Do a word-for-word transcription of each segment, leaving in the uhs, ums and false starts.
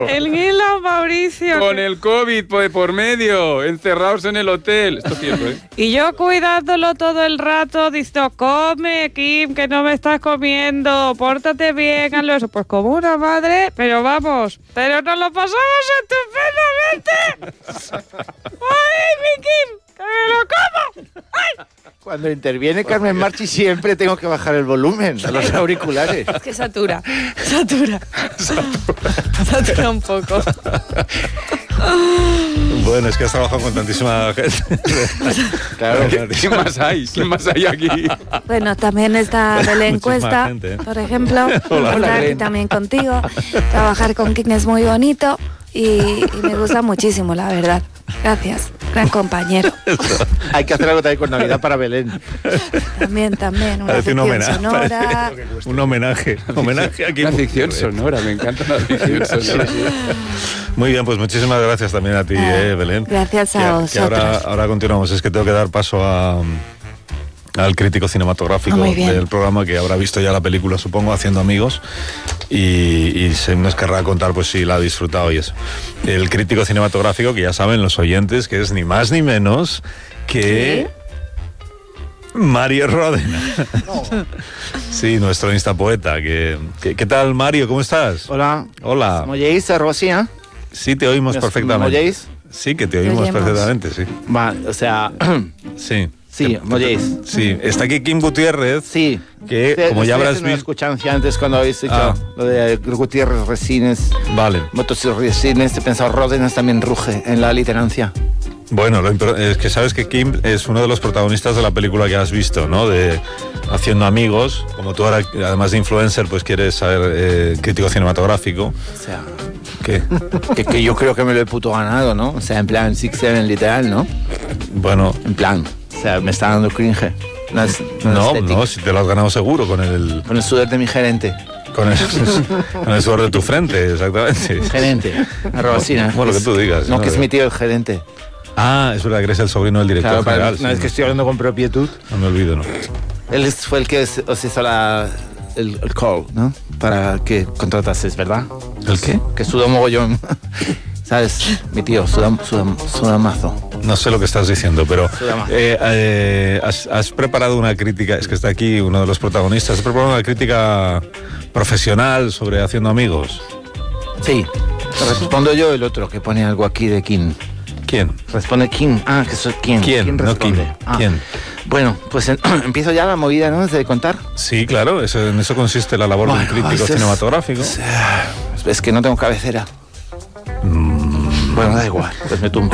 El Guilo, Mauricio. Con el COVID por, por medio, encerrados en el hotel. Esto es cierto, ¿eh? Y yo cuidándolo todo el rato, diciendo, come, Kim, que no me estás comiendo, pórtate bien, hazlo eso. Pues como una madre, pero vamos, pero nos lo pasamos estupendamente. ¡Ay, mi Kim, que me lo como! ¡Ay! Cuando interviene Carmen Marchi siempre tengo que bajar el volumen a los auriculares. Es que satura, satura. Satura, satura un poco. Bueno, es que has trabajado con tantísima gente. Claro. ¿Quién más hay? ¿Quién más hay aquí? Bueno, también está Belén Cuesta, gente, ¿eh? por ejemplo. Hola, Estar aquí Belén. también contigo. Trabajar con Kim es muy bonito y, y me gusta muchísimo, la verdad. Gracias, gran compañero. Hay que hacer algo también con Navidad para Belén. También, también, una Parece un ficción homenaje. sonora. Parece un homenaje. Homenaje aquí. Una ficción sonora, me encanta la ficción sonora. Muy bien, pues muchísimas gracias también a ti, Ah, eh, Belén. gracias a Que- que vosotros. ahora, ahora continuamos. Es que tengo que dar paso a, al crítico cinematográfico Ah, muy bien. del programa, que habrá visto ya la película, supongo, Haciendo Amigos, y, y se nos querrá contar pues si la ha disfrutado y eso. El crítico cinematográfico, que ya saben los oyentes, que es ni más ni menos que... Mario Ródena. Sí, nuestro instapoeta. Que, que- ¿Qué tal, Mario? ¿Cómo estás? Hola. Hola. ¿Me oyéis, Rosina? Sí, te oímos ¿Me perfectamente. oyéis? Sí, que te oímos oyemos. perfectamente, sí. Va, o sea, Sí. sí, ¿me oyéis? Sí, está aquí Kim Gutiérrez. Sí. Que, Ustedes- como ya ustedes habrás no visto... escuchancia antes cuando habéis dicho Ah. lo de Gutiérrez Resines, Vale. Motos Resines, he pensado Ródenas también ruge en la literancia. Bueno, lo impor- es que sabes que Kim es uno de los protagonistas de la película que has visto, ¿no? De Haciendo Amigos. Como tú ahora, además de influencer, pues quieres ser eh, crítico cinematográfico. O sea, ¿Qué? que, que yo creo que me lo he puto ganado, ¿no? O sea, en plan Six Seven literal, ¿no? Bueno, En plan, o sea, me está dando cringe. No, es, no, no, es no, si te lo has ganado seguro con el... Con el sudor de mi gerente. Con el, con el sudor de tu frente, exactamente. Gerente, arroba Sina. Bueno, lo que tú digas, No, ¿no? que es mi tío el gerente. Ah, es verdad que eres el sobrino del director Claro, para- general. no sí, es que estoy hablando con propietud. no me olvido, ¿no? Él es- fue el que os, os hizo la, el, el call, ¿no? Para que contratases, ¿verdad? ¿El qué? Que suda mogollón. ¿Sabes? Mi tío, suda, suda, suda mazo. No sé lo que estás diciendo, pero Suda más. eh, eh, has, has preparado una crítica, es que está aquí uno de los protagonistas, has preparado una crítica profesional sobre Haciendo Amigos. Sí. Te respondo yo el otro, que pone algo aquí de Kim. ¿Quién? Responde Kim. Ah, que soy Kim. ¿Quién? No responde? Kim. Ah. ¿Quién? Bueno, pues en- empiezo ya la movida, ¿no? De contar. Sí, claro, eso, en eso consiste la labor de un Bueno, crítico es- cinematográfico. Es, es que no tengo cabecera. Mm. Bueno, da igual, pues me tumbo.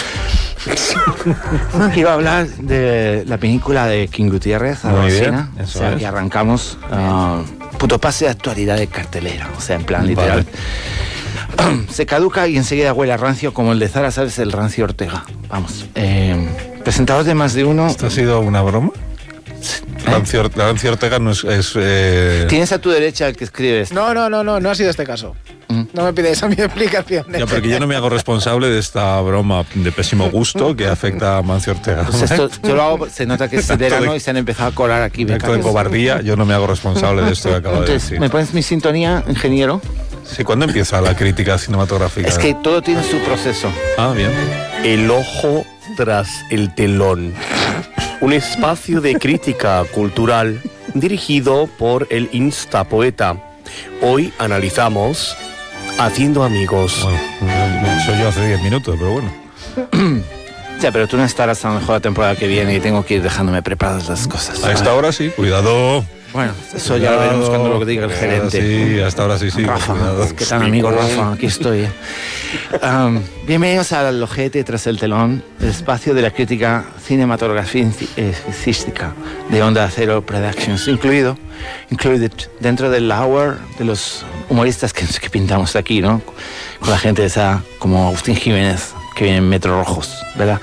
Iba a hablar de la película de King Gutiérrez, Muy bien, Arrocina. O eso sea, es. que arrancamos ah, puto pase de actualidad de cartelera. O sea, en plan literal. Se caduca y enseguida huele a rancio, como el de Zara, ¿sabes? El rancio Ortega. Vamos. Eh, presentados de más de uno. ¿Esto ha sido una broma? Rancio, Rancio Ortega no es... es, eh, Tienes a tu derecha el que escribes. No, no, no, no, no ha sido este caso. Mm. No me pides a mi explicación. ya, porque yo no me hago responsable de esta broma de pésimo gusto que afecta a Mancio Ortega. Pues esto, yo lo hago, se nota que es Acto verano de- y se han empezado a colar aquí Acto de becarios. cobardía, yo no me hago responsable de esto que acabo de Entonces, decir. ¿me pones mi sintonía, ingeniero? Sí, ¿cuándo empieza la crítica cinematográfica? Es que todo tiene su proceso. Ah, bien. El ojo tras el telón. Un espacio de crítica cultural dirigido por el Instapoeta. Hoy analizamos Haciendo Amigos. Bueno, soy yo hace diez minutos, pero bueno. Ya, pero tú no estarás a lo mejor la temporada que viene y tengo que ir dejándome preparadas las cosas. A esta hora sí, cuidado. Bueno, eso ya lo veremos cuando lo diga el Cuidado, gerente. Sí, hasta ahora sí, sí. Rafa, cuidado. ¿qué tal, amigo Rafa? Aquí estoy. Um, bienvenidos al Ojete tras el telón, el espacio de la crítica cinematográfica de Onda Cero Productions, incluido, included dentro del hour de los humoristas que, que pintamos aquí, ¿no? Con la gente esa como Agustín Jiménez, que viene en Metro Rojos, ¿verdad?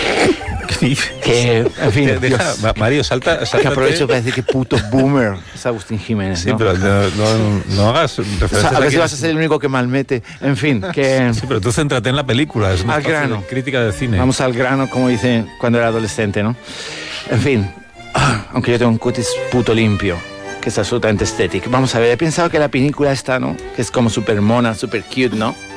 Que, en fin, Deja- Dios, Ma- Mario, salta, que sáltate. aprovecho para decir que puto boomer es Agustín Jiménez, Sí, ¿no? pero no, no- no hagas O sea, referencias a ver aquí. si vas a ser el único que malmete. En fin, que Sí, pero tú céntrate en la película. Es una Al especie de grano. crítica de cine. vamos al grano, como dice cuando era adolescente, ¿no? En fin, ah, aunque yo tengo un cutis puto limpio, que es absolutamente estético. Vamos a ver, he pensado que la película esta, ¿no? Que es como súper mona, súper cute, ¿no?